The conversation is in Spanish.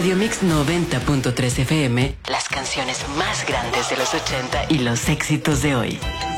Radio Mix 90.3 FM, las canciones más grandes de los 80 y los éxitos de hoy.